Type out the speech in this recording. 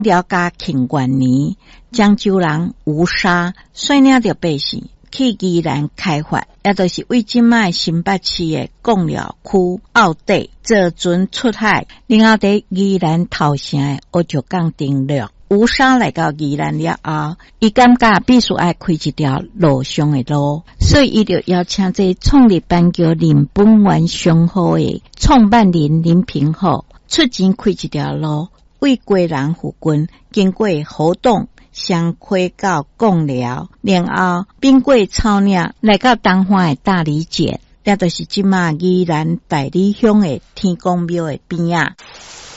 了解庆元年，漳州人吴沙率领着百姓去宜兰开发，也就是为即卖新北市的贡寮区澳地坐船出海，然后在宜兰头城的乌石港登陆。吴沙来到宜兰了后，伊感觉必须爱开一条路上的路，所以伊就邀请这创立班叫林本源商号的创办人林平浩出钱开一条路，为归人附近经过活动相开到贡寮，然后并过草岭来到东华的大理涧，也就是即马宜兰大理乡的天公庙的边仔。